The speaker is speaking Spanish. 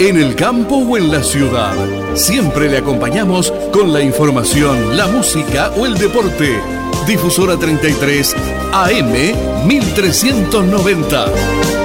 en el campo o en la ciudad. Siempre le acompañamos con la información, la música o el deporte. Difusora 33 AM 1390.